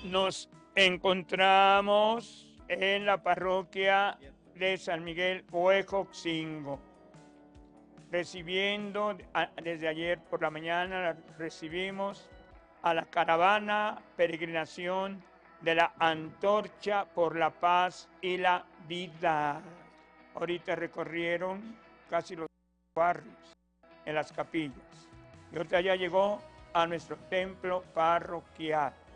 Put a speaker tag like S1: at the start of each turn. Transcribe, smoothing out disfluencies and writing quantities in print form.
S1: Nos encontramos en la parroquia de San Miguel Huejoxingo, recibiendo desde ayer por la mañana, recibimos a la caravana peregrinación de la Antorcha por la Paz y la Vida. Ahorita recorrieron casi los barrios en las capillas y ahorita ya llegó a nuestro templo parroquial.